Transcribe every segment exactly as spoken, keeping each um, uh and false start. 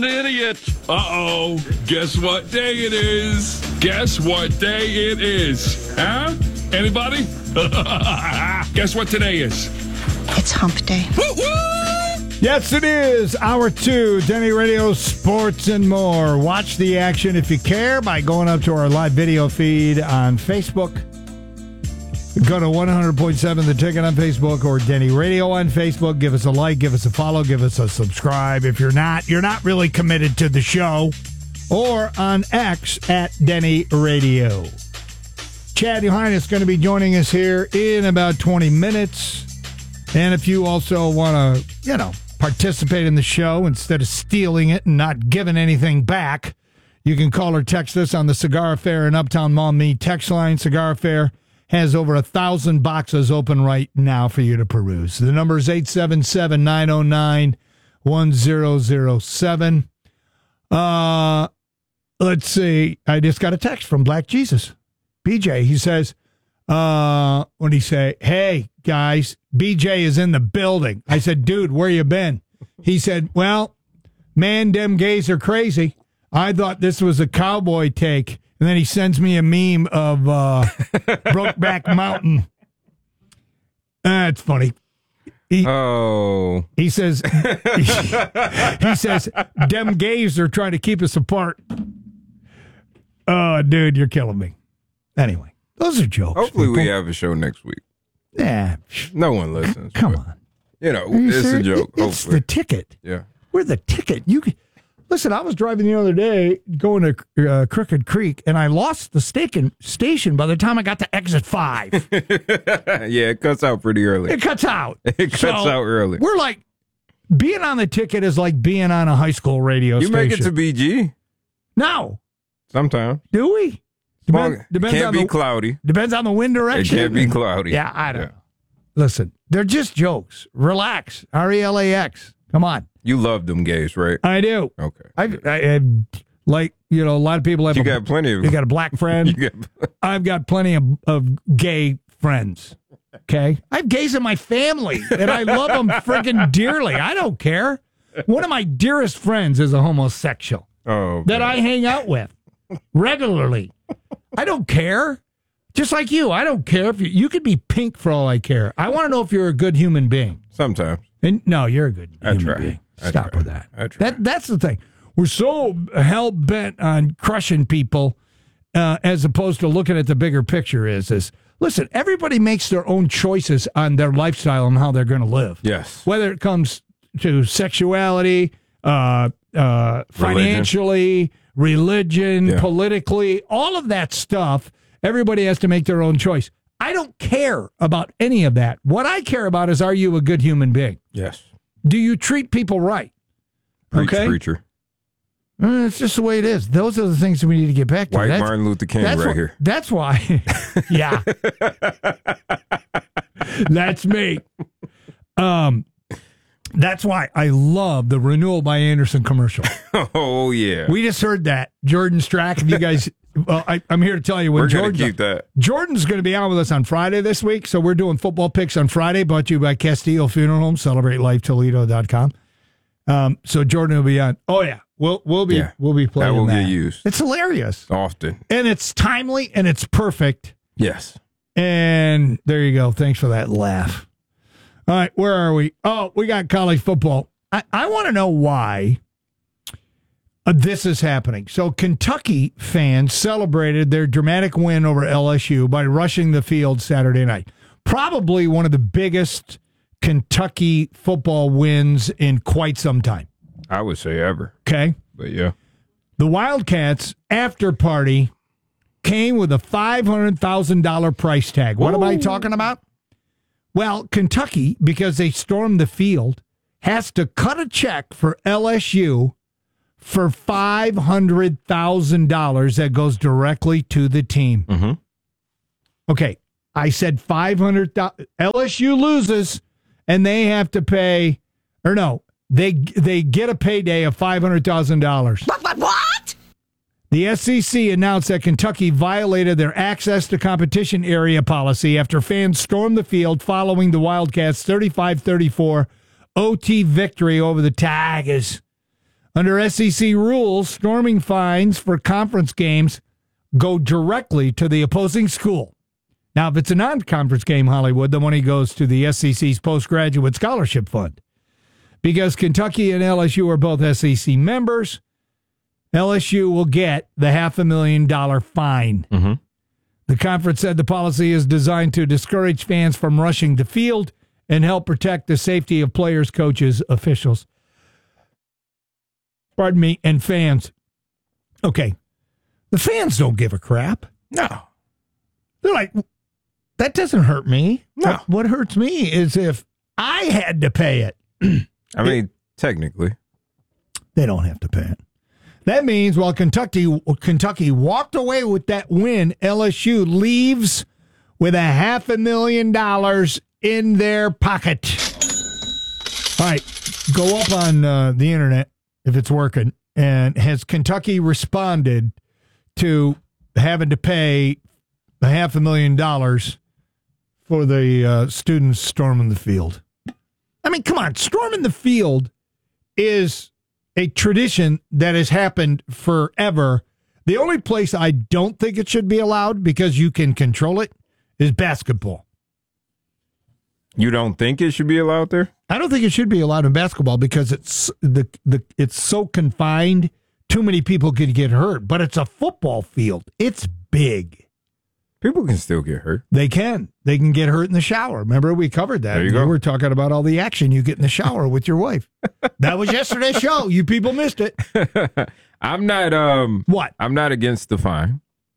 Idiot. Uh-oh. Guess what day it is? Guess what day it is? Huh? Anybody? Guess what today is? It's hump day. Woo-woo! Yes, it is. Hour two, Denny Radio, sports and more. Watch the action if you care by going up to our live video feed on Facebook. Go to one hundred point seven The Ticket on Facebook or Denny Radio on Facebook. Give us a like, give us a follow, give us a subscribe. If you're not, you're not really committed to the show. Or on X at Denny Radio. Chad Yohine is going to be joining us here in about twenty minutes. And if you also want to, you know, participate in the show instead of stealing it and not giving anything back, you can call or text us on the Cigar Affair and Uptown Mall Me text line. Cigar Affair has over a thousand boxes open right now for you to peruse. The number is eight seven seven, nine oh nine, one oh oh seven. Uh, let's see. I just got a text from Black Jesus. B J, he says, uh, what did he say? Hey, guys, B J is in the building. I said, dude, where you been? He said, well, man, them gays are crazy. I thought this was a cowboy take. And then he sends me a meme of uh, Brokeback Mountain. That's funny. He, oh. He says, he, he says, them gays are trying to keep us apart. Oh, dude, you're killing me. Anyway, those are jokes. Hopefully people. we have a show next week. Yeah. No one listens. Come on. You know, you it's serious? a joke. It's hopefully. the ticket. Yeah. We're the ticket. You can, listen, I was driving the other day going to uh, Crooked Creek, and I lost the station, station by the time I got to exit five. Yeah, it cuts out pretty early. It cuts out. It cuts So, out early. We're like, being on the ticket is like being on a high school radio You station. make it to B G? No. Sometimes. Do we? Long, Depends, depends can't on be the, cloudy. Depends on the wind direction. It can't be cloudy. Yeah, I don't Yeah. know. Listen, they're just jokes. Relax. R E L A X. Come on. You love them gays, right? I do. Okay. I, I, I like, you know, a lot of people have You a, got plenty of You got a black friend. you got, I've got plenty of, of gay friends. Okay? I have gays in my family, and I love them freaking dearly. I don't care. One of my dearest friends is a homosexual oh, that man. I hang out with regularly. I don't care. Just like you, I don't care if you, you could be pink for all I care. I want to know if you're a good human being. Sometimes. And no, you're a good I human try. being. I Stop try. with that. I try. That that's the thing. We're so hell bent on crushing people, uh, as opposed to looking at the bigger picture. Is is listen? Everybody makes their own choices on their lifestyle and how they're going to live. Yes. Whether it comes to sexuality, uh, uh, financially, religion, Yeah. politically, all of that stuff. Everybody has to make their own choice. I don't care about any of that. What I care about is, are you a good human being? Yes. Do you treat people right? Preach, Okay. preacher. Uh, It's just the way it is. Those are the things that we need to get back to. White That's- Martin Luther King that's right wh- here. That's why. Yeah. That's me. Um, that's why I love the Renewal by Anderson commercial. Oh, yeah. We just heard that. Jordan Strack, if you guys, well, I, I'm here to tell you when We're going to Jordan, keep that. Jordan's going to be on with us on Friday this week, so we're doing football picks on Friday, brought to you by Castillo Funeral Home, celebrate life toledo dot com. Um, so Jordan will be on. Oh, yeah. We'll, we'll be Yeah. we'll be playing That will that. get used. It's hilarious. Often. And it's timely, and it's perfect. Yes. And there you go. Thanks for that laugh. All right, where are we? Oh, we got college football. I, I want to know why uh, this is happening. So Kentucky fans celebrated their dramatic win over L S U by rushing the field Saturday night. Probably one of the biggest Kentucky football wins in quite some time. I would say ever. Okay? But yeah. The Wildcats after party came with a five hundred thousand dollars price tag. What am I talking about? Well, Kentucky, because they stormed the field, has to cut a check for L S U for five hundred thousand dollars that goes directly to the team. Mm-hmm. Okay, I said five hundred thousand dollars. L S U loses, and they have to pay, or no, they they get a payday of five hundred thousand dollars. What, what, what? The S E C announced that Kentucky violated their access to competition area policy after fans stormed the field following the Wildcats' thirty-five thirty-four O T victory over the Tigers. Under S E C rules, storming fines for conference games go directly to the opposing school. Now, if it's a non-conference game, Hollywood, the money goes to the S E C's Postgraduate Scholarship Fund. Because Kentucky and L S U are both S E C members, L S U will get the half a million dollar fine. Mm-hmm. The conference said the policy is designed to discourage fans from rushing the field and help protect the safety of players, coaches, officials, pardon me, and fans. Okay, the fans don't give a crap. No. They're like, that doesn't hurt me. No. What hurts me is if I had to pay it. I mean, technically. They don't have to pay it. That means while Kentucky Kentucky walked away with that win, L S U leaves with a half a million dollars in their pocket. All right, go up on uh, the internet if it's working. And has Kentucky responded to having to pay a half a million dollars for the uh, students storming the field? I mean, come on, storming the field is a tradition that has happened forever. The only place I don't think it should be allowed because you can control it is basketball. You don't think it should be allowed there? I don't think it should be allowed in basketball because it's the the it's so confined. Too many people could get hurt, but it's a football field. It's big. People can still get hurt. They can. They can get hurt in the shower. Remember, we covered that. There you go. We were talking about all the action you get in the shower with your wife. That was yesterday's show. You people missed it. I'm not. Um, What? I'm not against the fine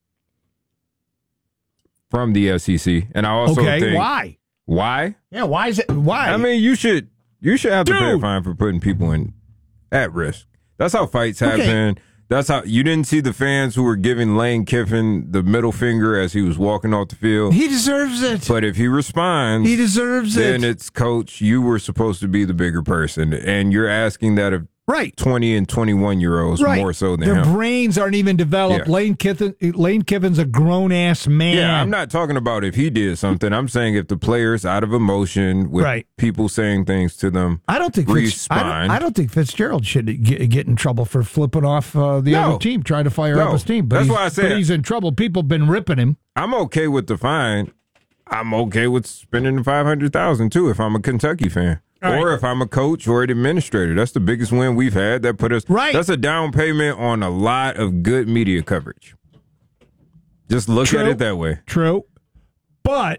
from the S E C, and I also Okay, think why? Why? Yeah, why is it? Why? I mean, you should you should have to pay a Dude. fine for putting people in at risk. That's how fights Okay. happen. That's how you didn't see the fans who were giving Lane Kiffin the middle finger as he was walking off the field. he deserves it. But if he responds, He deserves then it. it's coach. You were supposed to be the bigger person, and you're asking that of Right. twenty and twenty-one year olds Right. more so than Their him. brains aren't even developed. Yeah. Lane Kiffin, Lane Kiffin's a grown ass man. Yeah, I'm not talking about if he did something. I'm saying if the players out of emotion with Right. people saying things to them. I don't think Fitz, I, Respond. don't, I don't think Fitzgerald should get, get in trouble for flipping off uh, the No. other team, trying to fire No. up his team. But That's he's, why I said- but he's in trouble. People have been ripping him. I'm okay with the fine. I'm okay with spending the five hundred thousand too if I'm a Kentucky fan. All or right. if I'm a coach or an administrator. That's the biggest win we've had. That put us Right. That's a down payment on a lot of good media coverage. Just look True. at it that way. True. But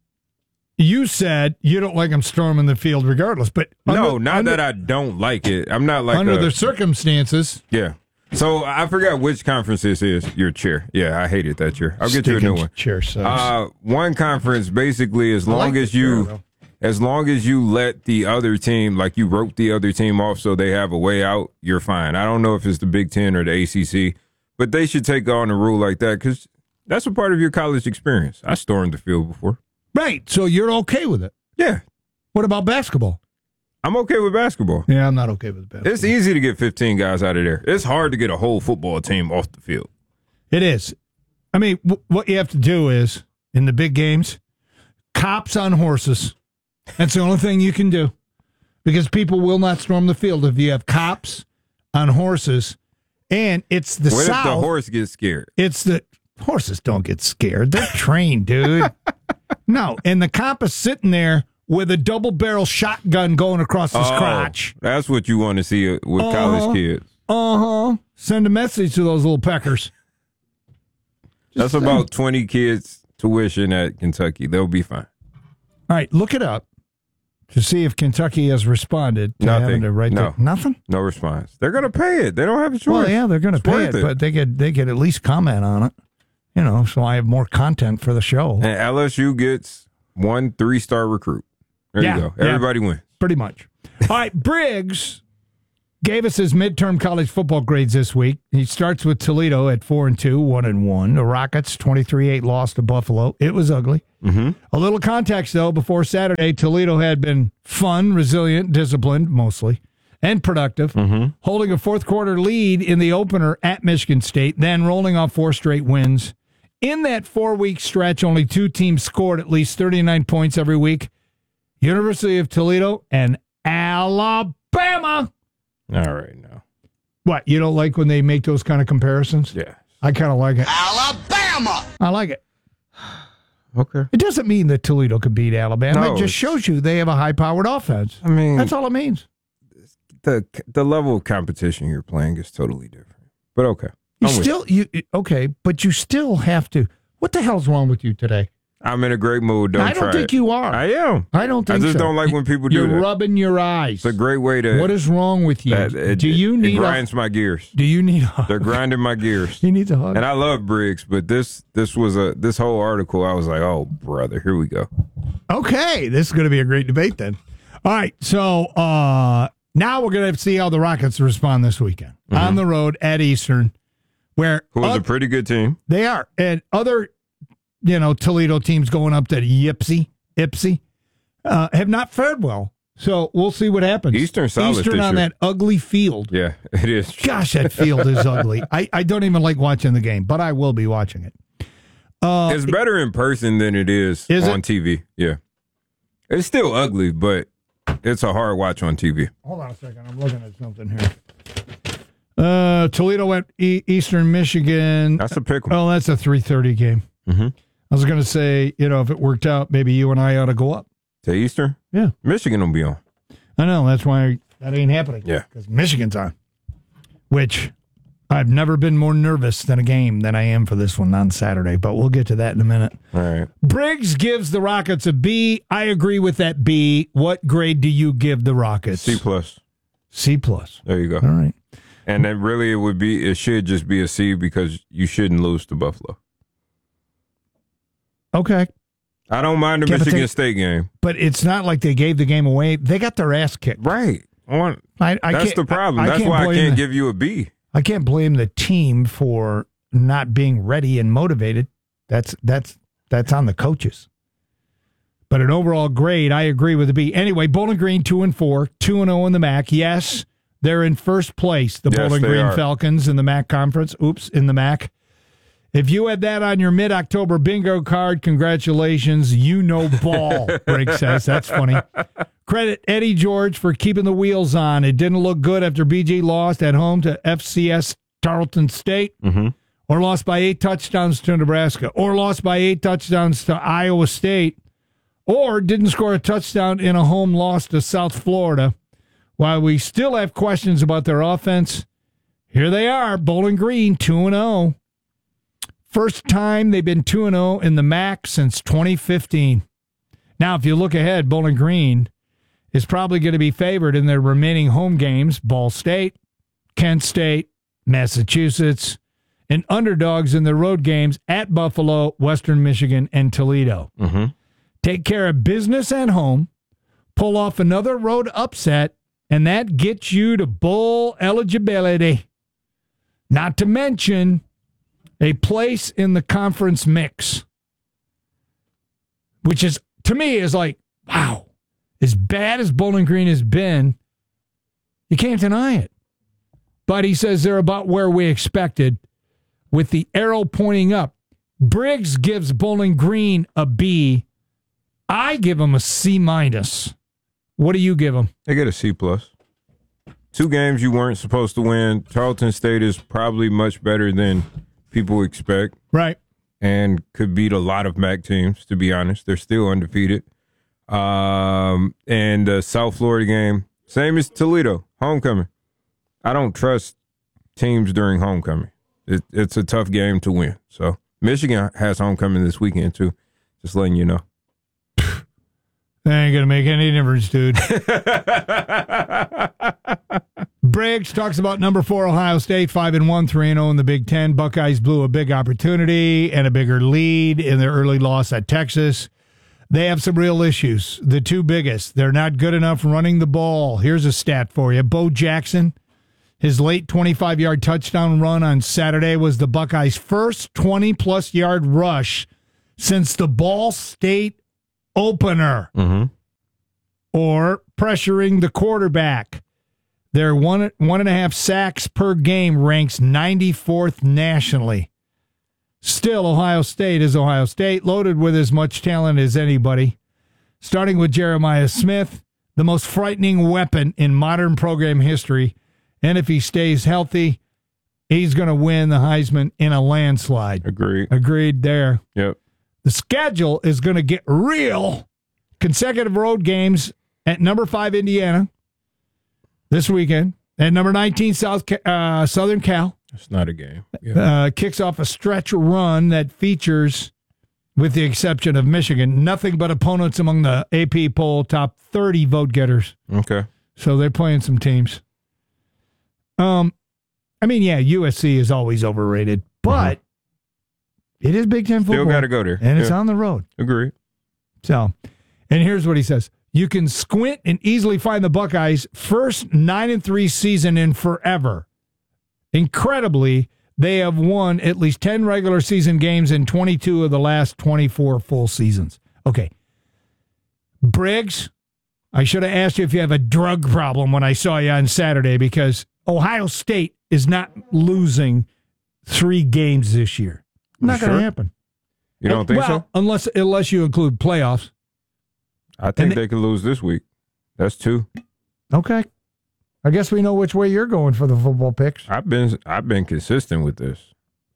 you said you don't like him storming the field regardless. But no, under, not under, that I don't like it. I'm not like under a, the circumstances. yeah. So I forgot which conference this is. Your chair. Yeah, I hated that chair. I'll get you a new Sticking one. Chair sucks. Uh, one conference basically, as long like as the you, chair, though. as long as you let the other team, like you wrote the other team off, so they have a way out, you're fine. I don't know if it's the Big Ten or the A C C, but they should take on a rule like that because that's a part of your college experience. I stormed the field before. Right. So you're okay with it. Yeah, What about basketball? I'm okay with basketball. Yeah, I'm not okay with basketball. It's easy to get fifteen guys out of there. It's hard to get a whole football team off the field. It is. I mean, w- what you have to do is, in the big games, cops on horses. That's the only thing you can do. Because people will not storm the field if you have cops on horses. And it's the What South. if the horse gets scared? It's the horses don't get scared. They're trained, dude. No. And the cop is sitting there with a double barrel shotgun going across his Oh, crotch. That's what you want to see with Uh-huh. college kids. Uh huh. Send a message to those little peckers. That's about twenty kids tuition at Kentucky. They'll be fine. All right, look it up to see if Kentucky has responded to Nothing. having to write No. that. Nothing? No response. They're going to pay it. They don't have a choice. Well, yeah, they're going to It's pay it, worth it. but they could they could at least comment on it. You know, so I have more content for the show. And L S U gets one three-star recruit. There Yeah, you go. yeah. Everybody wins. Pretty much. All right, Briggs gave us his midterm college football grades this week. He starts with Toledo at four and two, one and one. The Rockets twenty-three eight lost to Buffalo. It was ugly. Mm-hmm. A little context though. Before Saturday, Toledo had been fun, resilient, disciplined mostly, and productive, Mm-hmm. holding a fourth quarter lead in the opener at Michigan State, then rolling off four straight wins. In that four week stretch, only two teams scored at least thirty-nine points every week. University of Toledo and Alabama. All right, now. What, you don't like when they make those kind of comparisons? Yeah. I kind of like it. Alabama! I like it. Okay. It doesn't mean that Toledo can beat Alabama. No, it just shows you they have a high-powered offense. I mean, That's all it means. the the level of competition you're playing is totally different. But okay. You I'm with still, you okay, but you still have to. What the hell's wrong with you today? I'm in a great mood. Don't I don't try think it. you are. I am. I don't think I just so. don't like when people do You're that. rubbing your eyes. It's a great way to. What is wrong with you? that, it, do you it, need it grinds a, my gears. Do you need a They're grinding my gears. He needs a hug. And I love Briggs, but this this was a this whole article. I was like, oh brother, here we go. Okay, this is going to be a great debate then. All right, so uh, now we're going to see how the Rockets respond this weekend Mm-hmm. on the road at Eastern, where Who was oth- a pretty good team. they are, and other, you know, Toledo teams going up to Yipsy, Ipsy, uh, have not fared well. So we'll see what happens. Eastern solid Eastern this on year. that ugly field. Yeah, it is. Gosh, that field is ugly. I, I don't even like watching the game, but I will be watching it. Uh, It's better in person than it is, Is on it? T V. Yeah, it's still ugly, but it's a hard watch on T V. Hold on a second. I'm looking at something here. Uh, Toledo at e- Eastern Michigan. That's a pick 'em. Oh, that's a three thirty game. Mm-hmm. I was going to say, you know, if it worked out, maybe you and I ought to go up. To Eastern, Yeah. Michigan will be on. I know. That's why that ain't happening. Yeah. Because Michigan's on, which I've never been more nervous than a game than I am for this one on Saturday, but we'll get to that in a minute. All right. Briggs gives the Rockets a B. I agree with that B. What grade do you give the Rockets? C plus. C plus. There you go. All right. And then really it would be it should just be a C because you shouldn't lose to Buffalo. Okay. I don't mind the Yeah, but Michigan they- State game. But it's not like they gave the game away. They got their ass kicked. Right. I want, I, I that's can't- the problem. I, I that's can't why I blame can't the- give you a B. I can't blame the team for not being ready and motivated. That's that's that's on the coaches. But an overall grade, I agree with the B. Anyway, Bowling Green two and four, two and zero in the M A C. Yes, they're in first place. The Yes, Bowling they Green are. Falcons in the M A C conference. Oops, in the M A C. If you had that on your mid-October bingo card, congratulations. You know ball, Briggs says. That's funny. Credit Eddie George for keeping the wheels on. It didn't look good after B G lost at home to F C S Tarleton State, Mm-hmm. or lost by eight touchdowns to Nebraska, or lost by eight touchdowns to Iowa State, or didn't score a touchdown in a home loss to South Florida. While we still have questions about their offense, here they are, Bowling Green two and oh. First time they've been two and oh in the M A C since twenty fifteen. Now, if you look ahead, Bowling Green is probably going to be favored in their remaining home games, Ball State, Kent State, Massachusetts, and underdogs in their road games at Buffalo, Western Michigan, and Toledo. Mm-hmm. Take care of business at home, pull off another road upset, and that gets you to bowl eligibility. Not to mention a place in the conference mix, which is, to me, is like, wow, as bad as Bowling Green has been, you can't deny it. But he says they're about where we expected, with the arrow pointing up. Briggs gives Bowling Green a B. I give him a C minus. What do you give him? They get a C plus. Two games you weren't supposed to win. Tarleton State is probably much better than people expect Right. and could beat a lot of M A C teams, to be honest. They're still undefeated. Um, and the South Florida game, same as Toledo, homecoming. I don't trust teams during homecoming. It, it's a tough game to win. So Michigan has homecoming this weekend, too. Just letting you know. That ain't going to make any difference, dude. Briggs talks about number four Ohio State, five and one, three and zero in the Big Ten. Buckeyes blew a big opportunity and a bigger lead in their early loss at Texas. They have some real issues. The two biggest, they're not good enough running the ball. Here's a stat for you. Bo Jackson, his late twenty-five-yard touchdown run on Saturday was the Buckeyes' first twenty-plus yard rush since the Ball State opener. Mm-hmm. Or pressuring the quarterback. Their one one and a half sacks per game ranks ninety-fourth nationally. Still, Ohio State is Ohio State, loaded with as much talent as anybody. Starting with Jeremiah Smith, the most frightening weapon in modern program history, And if he stays healthy, he's going to win the Heisman in a landslide. Agreed. Agreed there. Yep. The schedule is going to get real. Consecutive road games at number five, Indiana, this weekend. At number nineteen, South uh, Southern Cal. It's not a game. Yeah. Uh, kicks off a stretch run that features, with the exception of Michigan, nothing but opponents among the A P poll top thirty vote getters. Okay. So they're playing some teams. Um, I mean, yeah, U S C is always overrated, but mm-hmm. it is Big Ten football. Still got to go there. And yeah. it's on the road. Agreed. So, and here's what he says. You can squint and easily find the Buckeyes' first nine and three season in forever. Incredibly, they have won at least ten regular season games in twenty-two of the last twenty-four full seasons. Okay. Briggs, I should have asked you if you have a drug problem when I saw you on Saturday, because Ohio State is not losing three games this year. Not going to sure? happen. You don't think well, so? Unless, unless you include playoffs. I think they, they could lose this week. That's two. Okay. I guess we know which way you're going for the football picks. I've been I've been consistent with this.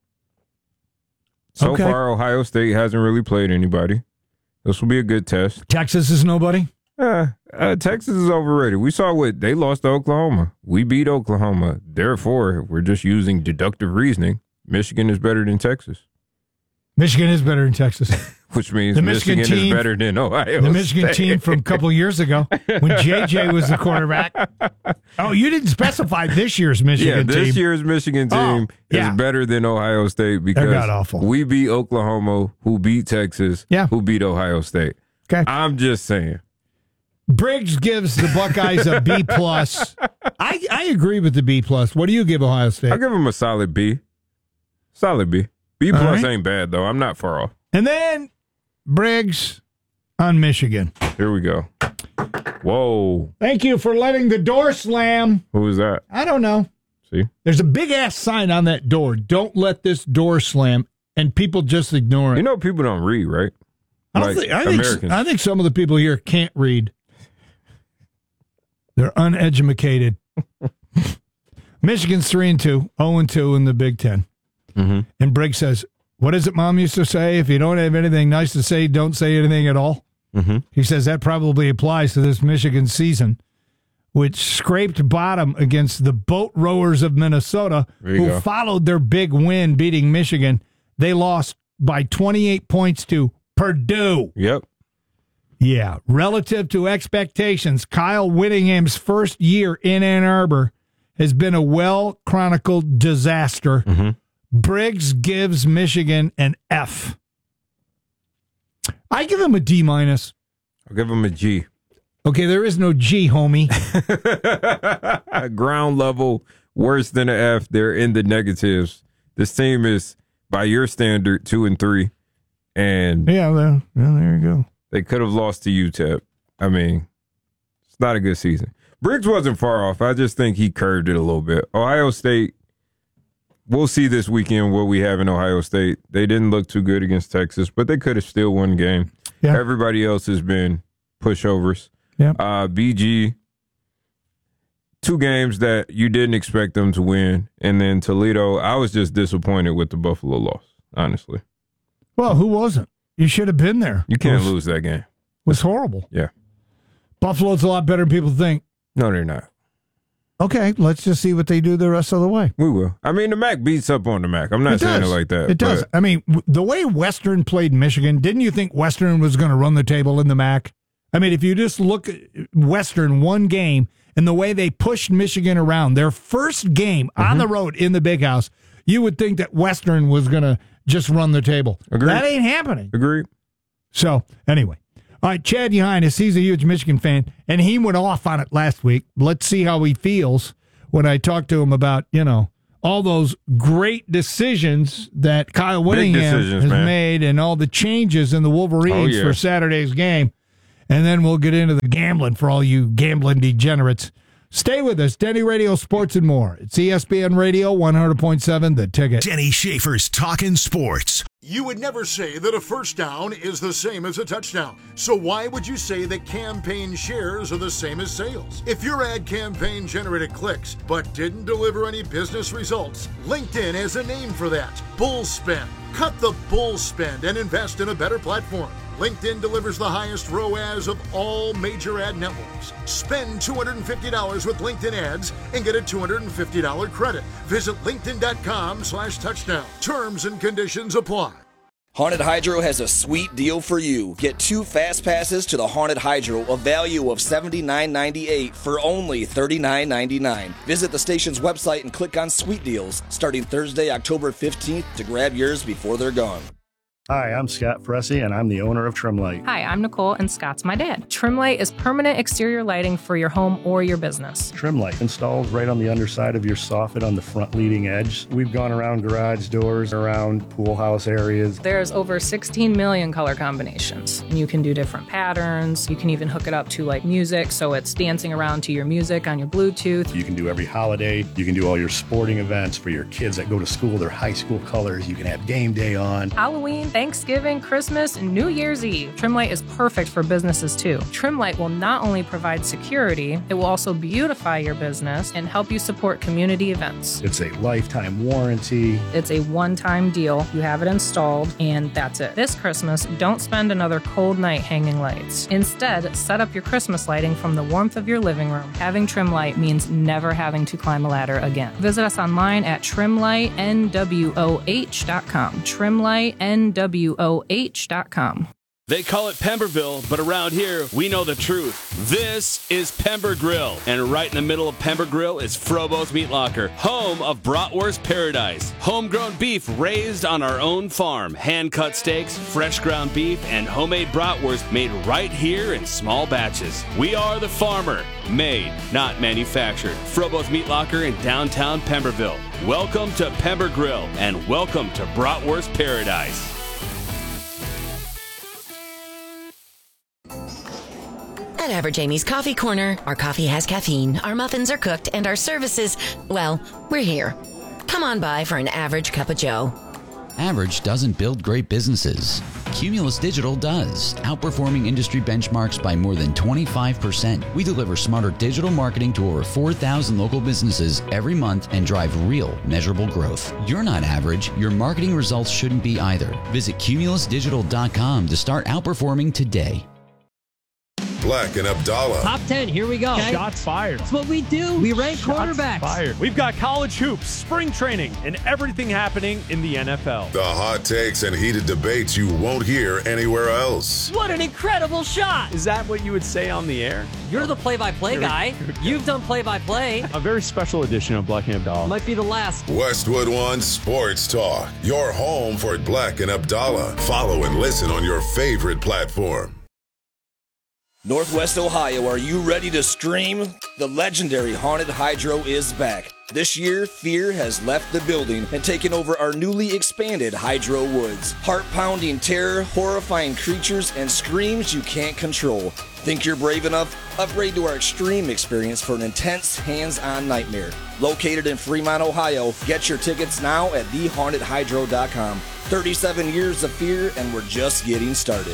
So okay. far, Ohio State hasn't really played anybody. This will be a good test. Texas is nobody? Uh, uh, Texas is overrated. We saw what they lost to Oklahoma. We beat Oklahoma. Therefore, we're just using deductive reasoning. Michigan is better than Texas. Michigan is better than Texas. Which means the Michigan, Michigan team, is better than Ohio The Michigan State. team from a couple years ago when J J was the quarterback. Oh, you didn't specify this year's Michigan yeah, team. this year's Michigan team oh, yeah. is better than Ohio State because awful. we beat Oklahoma, who beat Texas, yeah. who beat Ohio State. Okay. I'm just saying. Briggs gives the Buckeyes a B plus. I, I agree with the B plus. What do you give Ohio State? I'll give them a solid B. Solid B. B plus right. ain't bad, though. I'm not far off. And then Briggs on Michigan. Here we go. Whoa. Thank you for letting the door slam. Who was that? I don't know. See? There's a big-ass sign on that door. Don't let this door slam. And people just ignore it. You know people don't read, right? I, don't like think, I, think, Americans. I think some of the people here can't read. They're uneducated. Michigan's three and two, zero and two in the Big Ten. Mm-hmm. And Briggs says, what does it Mom used to say? If you don't have anything nice to say, don't say anything at all. Mm-hmm. He says that probably applies to this Michigan season, which scraped bottom against the boat rowers of Minnesota, who go. followed their big win beating Michigan. They lost by twenty-eight points to Purdue. Yep. Yeah. Relative to expectations, Kyle Whittingham's first year in Ann Arbor has been a well-chronicled disaster. Mm-hmm. Briggs gives Michigan an F. I give him a D minus. I'll give him a G. Okay, there is no G, homie. Ground level, worse than an F. They're in the negatives. This team is, by your standard, two and three. And yeah, well, well, there you go. They could have lost to U T E P. I mean, it's not a good season. Briggs wasn't far off. I just think he curved it a little bit. Ohio State, we'll see this weekend what we have in Ohio State. They didn't look too good against Texas, but they could have still won the game. Yeah. Everybody else has been pushovers. Yeah. Uh, B G, two games that you didn't expect them to win. And then Toledo, I was just disappointed with the Buffalo loss, honestly. Well, who wasn't? You should have been there. You can't it was, lose that game. It was horrible. Yeah. Buffalo's a lot better than people think. No, they're not. Okay, let's just see what they do the rest of the way. We will. I mean, the M A C beats up on the M A C. I'm not it saying does. it like that. It does. But I mean, w- the way Western played Michigan, didn't you think Western was going to run the table in the M A C? I mean, if you just look at Western one game and the way they pushed Michigan around, their first game mm-hmm. on the road in the Big House, you would think that Western was going to just run the table. Agreed. That ain't happening. Agreed. So, anyway. All right, Chad Yohannes, he's a huge Michigan fan, and he went off on it last week. Let's see how he feels when I talk to him about, you know, all those great decisions that Kyle Whittingham has man. made and all the changes in the Wolverines oh, yeah. for Saturday's game. And then we'll get into the gambling for all you gambling degenerates. Stay with us. Denny Radio Sports and more. It's E S P N Radio one hundred point seven, The Ticket. Denny Schaefer's Talking Sports. You would never say that a first down is the same as a touchdown. So why would you say that campaign shares are the same as sales? If your ad campaign generated clicks but didn't deliver any business results, LinkedIn has a name for that: bull spend. Cut the bull spend and invest in a better platform. LinkedIn delivers the highest R O A S of all major ad networks. Spend two hundred fifty dollars with LinkedIn ads and get a two hundred fifty dollars credit. Visit linkedin.com slash touchdown. Terms and conditions apply. Haunted Hydro has a sweet deal for you. Get two fast passes to the Haunted Hydro, a value of seventy-nine ninety-eight for only thirty-nine ninety-nine. Visit the station's website and click on Sweet Deals starting Thursday, October fifteenth to grab yours before they're gone. Hi, I'm Scott Fressy, and I'm the owner of Trimlight. Hi, I'm Nicole, and Scott's my dad. Trimlight is permanent exterior lighting for your home or your business. Trimlight installs right on the underside of your soffit on the front leading edge. We've gone around garage doors, around pool house areas. There's over sixteen million color combinations. You can do different patterns. You can even hook it up to like music, so it's dancing around to your music on your Bluetooth. You can do every holiday. You can do all your sporting events for your kids that go to school, their high school colors. You can have game day on. Halloween, Thanksgiving, Christmas, and New Year's Eve. Trimlight is perfect for businesses too. Trimlight will not only provide security, it will also beautify your business and help you support community events. It's a lifetime warranty. It's a one-time deal. You have it installed, and that's it. This Christmas, don't spend another cold night hanging lights. Instead, set up your Christmas lighting from the warmth of your living room. Having Trimlight means never having to climb a ladder again. Visit us online at trimlight n w o h dot com. trimlight n w o h dot com. They call it Pemberville, but around here, we know the truth. This is Pember Grill, and right in the middle of Pember Grill is Frobo's Meat Locker, home of Bratwurst Paradise. Homegrown beef raised on our own farm, hand-cut steaks, fresh ground beef, and homemade bratwurst made right here in small batches. We are the farmer, made, not manufactured. Frobo's Meat Locker in downtown Pemberville. Welcome to Pember Grill, and welcome to Bratwurst Paradise. At Average Amy's Coffee Corner, our coffee has caffeine, our muffins are cooked, and our services, well, we're here. Come on by for an average cup of joe. Average doesn't build great businesses. Cumulus Digital does, outperforming industry benchmarks by more than twenty-five percent. We deliver smarter digital marketing to over four thousand local businesses every month and drive real, measurable growth. You're not average. Your marketing results shouldn't be either. Visit cumulus digital dot com to start outperforming today. Black and Abdallah. Top ten, here we go. Okay. Shots fired. That's what we do. We rank Shots quarterbacks. Fired. We've got college hoops, spring training, and everything happening in the N F L. The hot takes and heated debates you won't hear anywhere else. What an incredible shot. Is that what you would say on the air? You're the play-by-play guy. You've done play-by-play. A very special edition of Black and Abdallah. Might be the last. Westwood One Sports Talk. Your home for Black and Abdallah. Follow and listen on your favorite platform. Northwest Ohio, are you ready to scream? The legendary Haunted Hydro is back. This year, fear has left the building and taken over our newly expanded Hydro Woods. Heart-pounding terror, horrifying creatures, and screams you can't control. Think you're brave enough? Upgrade to our extreme experience for an intense, hands-on nightmare. Located in Fremont, Ohio, get your tickets now at the haunted hydro dot com. thirty-seven years of fear, and we're just getting started.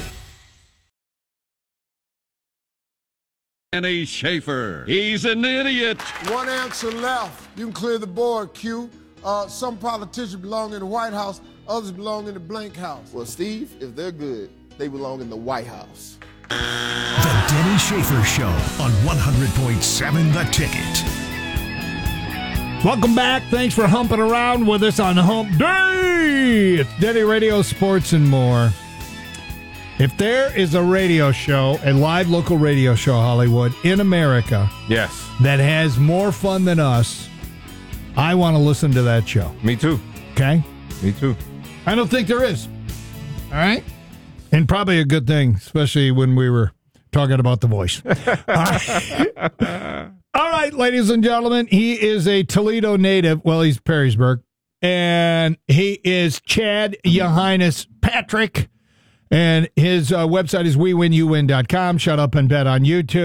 Danny Schaefer. He's an idiot. One answer left. You can clear the board, Q. Uh, some politicians belong in the White House, others belong in the blank house. Well, Steve, if they're good, they belong in the White House. The Denny Schaefer Show on one hundred point seven The Ticket. Welcome back. Thanks for humping around with us on Hump Day. It's Denny Radio, Sports, and more. If there is a radio show, a live local radio show, Hollywood, in America, yes, that has more fun than us, I want to listen to that show. Me too. Okay? Me too. I don't think there is. All right? And probably a good thing, especially when we were talking about The Voice. All right. All right, ladies and gentlemen, he is a Toledo native. Well, he's Perrysburg. And he is Chad Yohannes Patrick. And his uh, website is we win you win dot com. Shut up and bet on YouTube.